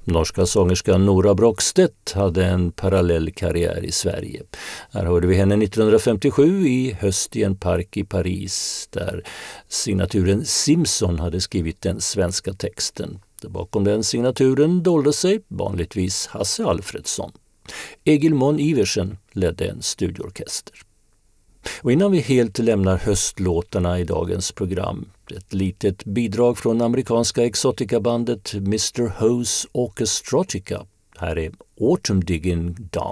Norska sångerskan Nora Brockstedt hade en parallell karriär i Sverige. Här hörde vi henne 1957 i Höst i en park i Paris där signaturen Simpson hade skrivit den svenska texten. Bakom den signaturen dolde sig vanligtvis Hasse Alfredsson. Egil Mon Iversen ledde en studieorkester. Och innan vi helt lämnar höstlåtarna i dagens program, ett litet bidrag från amerikanska exotica-bandet Mr. Ho's Orchestrotica. Här är Autumn Digging Dawn.